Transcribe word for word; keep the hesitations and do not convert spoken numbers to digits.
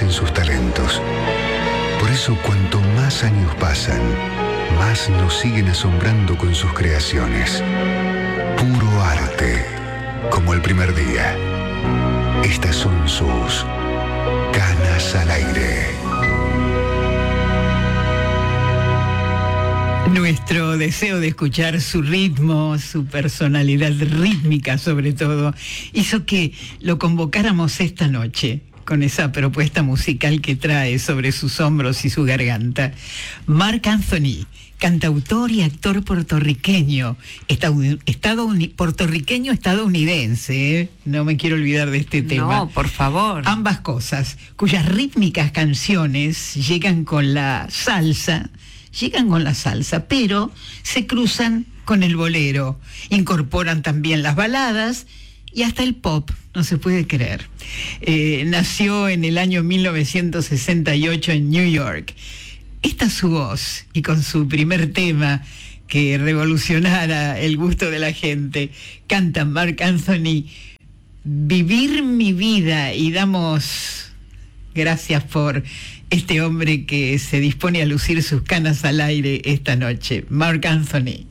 florecen sus talentos. Por eso, cuanto más años pasan, más nos siguen asombrando con sus creaciones. Puro arte, como el primer día. Estas son sus Canas al Aire. Nuestro deseo de escuchar su ritmo, su personalidad rítmica sobre todo, hizo que lo convocáramos esta noche con esa propuesta musical que trae sobre sus hombros y su garganta. Marc Anthony, cantautor y actor puertorriqueño, estadoun- estadoun- puertorriqueño estadounidense, ¿eh? No me quiero olvidar de este tema. No, por favor. Ambas cosas, cuyas rítmicas canciones llegan con la salsa, llegan con la salsa, pero se cruzan con el bolero, incorporan también las baladas y hasta el pop, no se puede creer. Eh, nació en el año mil novecientos sesenta y ocho en New York. Esta es su voz, y con su primer tema que revolucionara el gusto de la gente, canta Marc Anthony, Vivir mi vida, y damos gracias por este hombre que se dispone a lucir sus canas al aire esta noche, Marc Anthony.